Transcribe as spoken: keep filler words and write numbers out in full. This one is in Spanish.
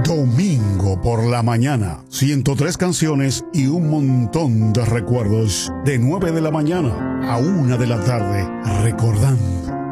Domingo por la mañana, ciento tres canciones y un montón de recuerdos. De nueve de la mañana a una de la tarde, recordando